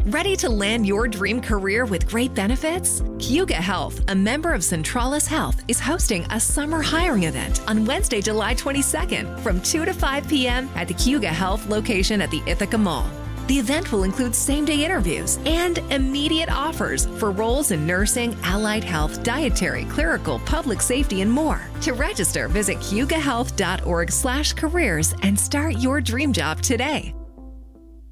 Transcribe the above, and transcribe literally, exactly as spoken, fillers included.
Ready to land your dream career with great benefits? Cayuga Health, a member of Centralis Health, is hosting a summer hiring event on Wednesday, July twenty-second from two to five p.m. at the Cayuga Health location at the Ithaca Mall. The event will include same-day interviews and immediate offers for roles in nursing, allied health, dietary, clerical, public safety, and more. To register, visit cayuga health dot org slash careers and start your dream job today.